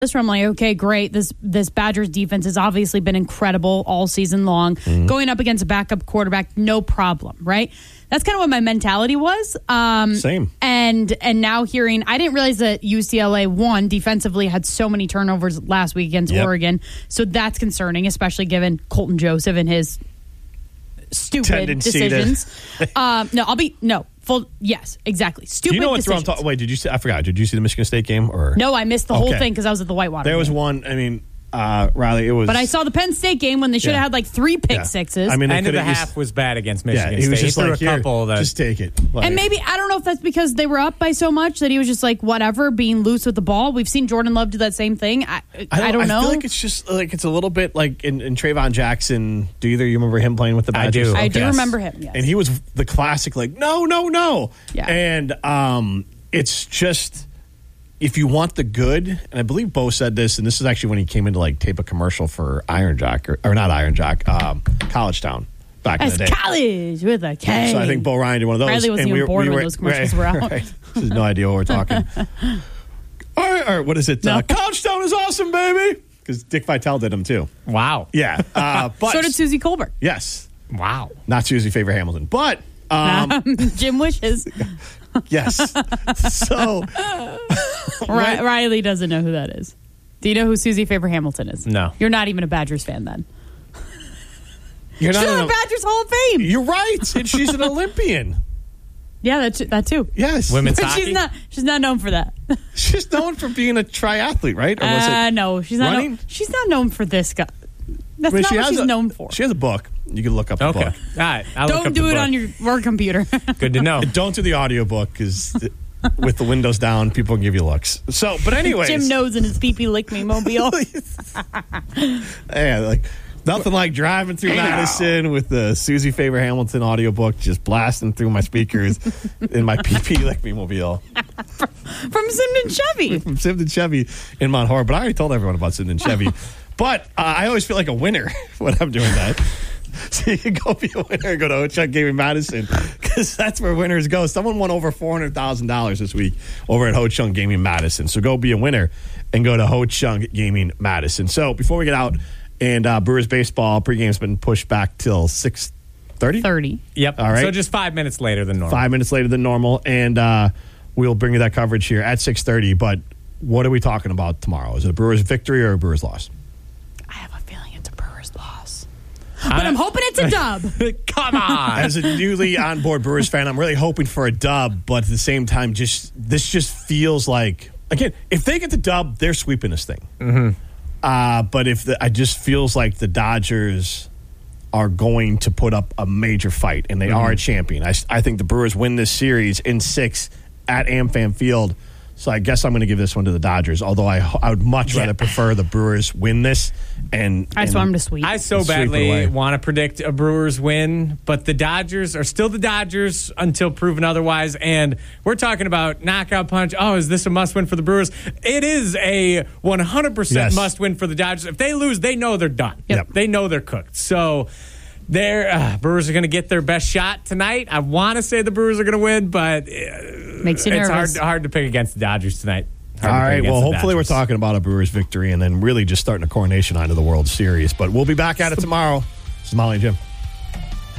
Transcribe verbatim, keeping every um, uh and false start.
this from like, okay, great. This this Badgers defense has obviously been incredible all season long. Mm-hmm. Going up against a backup quarterback, no problem, right? That's kind of what my mentality was. Um, Same. And and now hearing, I didn't realize that U C L A, one, defensively had so many turnovers last week against yep. Oregon. So that's concerning, especially given Colton Joseph and his stupid Tendency decisions. To... um, no, I'll be, no. Full, yes, exactly. Stupid you know what decisions. I'm talking? Wait, did you see? I forgot. Did you see the Michigan State game? Or no, I missed the okay. whole thing because I was at the Whitewater. There was game. one. I mean, uh, Riley, it was. But I saw the Penn State game when they should have yeah. had like three pick yeah. sixes. I mean, end of the half just, was bad against Michigan yeah, he State. was just he threw like, a couple that just take it. Like, and maybe I don't know if that's because they were up by so much that he was just like whatever, being loose with the ball. We've seen Jordan Love do that same thing. I, I, don't, I don't know. I feel like it's just like it's a little bit like in, in Trayvon Jackson. Do either you remember him playing with the Badgers? I do. I do yes. remember him. Yes. And he was the classic like no, no, no. Yeah. And um, it's just. If you want the good, and I believe Bo said this, and this is actually when he came in to like tape a commercial for Iron Jock, or, or not Iron Jock, um, College Town back That's in the day. college with a K. So I think Bo Ryan did one of those. Riley wasn't and even we, born we when were, those commercials right, were out. Right. She has no idea what we're talking. all right, all right, what is it? No. Uh, College Town is awesome, baby. Because Dick Vitale did them too. Wow. Yeah. Uh, but so did Susie Colbert. Yes. Wow. Not Susie Favor Hamilton, but um, Um, Jim wishes. yes. So Ri- Riley doesn't know who that is. Do you know who Susie Favor Hamilton is? No. You're not even a Badgers fan then. you're not She's in an, the Badgers Hall of Fame. You're right, and she's an Olympian. Yeah, that that too. Yes. Women's But hockey? she's not. She's not known for that. She's known for being a triathlete, right? Or was Uh, it no, she's not. running? Known, she's not known for this guy. That's I mean, not she what has she's a, known for. She has a book. You can look up the Okay. book. All right. I'll look Don't up do the it book. on your work computer. Good to know. Don't do the audio book because with the windows down, people can give you looks. So, but anyways. Jim knows in his pee pee lick me mobile. Yeah, like nothing like driving through Madison with the Susie Favor Hamilton audiobook just blasting through my speakers in my P P Lick Me mobile. From Simon Chevy. From Simden Chevy in Mount Horror. But I already told everyone about Simden Chevy. But uh, I always feel like a winner when I'm doing that. So you can go be a winner and go to Ho-Chunk Gaming Madison because that's where winners go. Someone won over four hundred thousand dollars this week over at Ho-Chunk Gaming Madison. So go be a winner and go to Ho-Chunk Gaming Madison. So before we get out, and uh, Brewers baseball pregame's been pushed back till six thirty. thirty. Yep. All right. So just five minutes later than normal. Five minutes later than normal. And uh, we'll bring you that coverage here at six thirty. But what are we talking about tomorrow? Is it a Brewers victory or a Brewers loss? I have a feeling it's a Brewers loss. But I'm hoping it's a dub. Come on. As a newly on board Brewers fan, I'm really hoping for a dub, but at the same time, just this just feels like, again, if they get the dub, they're sweeping this thing. Mm-hmm. Uh, but if the, it just feels like the Dodgers are going to put up a major fight, and they mm-hmm. are a champion. I, I think the Brewers win this series in six at AmFam Field. So I guess I'm going to give this one to the Dodgers, although I I would much rather yeah. prefer the Brewers win this. And I just and, want them to sweep. I so badly want to predict a Brewers win, but the Dodgers are still the Dodgers until proven otherwise. And we're talking about knockout punch. Oh, is this a must win for the Brewers? It is a one hundred percent yes. must win for the Dodgers. If they lose, they know they're done. Yep. They know they're cooked. So their uh, Brewers are going to get their best shot tonight. I want to say the Brewers are going to win, but uh, makes you it's nervous. hard hard to pick against the Dodgers tonight. Hard All right, well, hopefully we're Dodgers. talking about a Brewers victory and then really just starting a coronation onto the World Series. But we'll be back at it tomorrow. This is Molly and Jim.